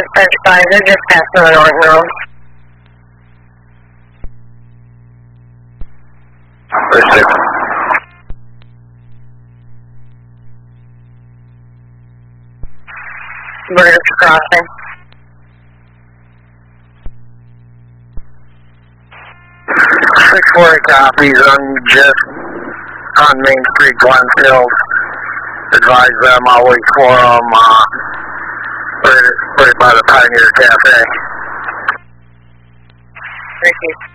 35, they're just past the North Road. 36. Bridge crossing. 640 copies. I'm just on Main Street, Glenfield. Advise them I'll wait for them right by the Pioneer Cafe. Thank you.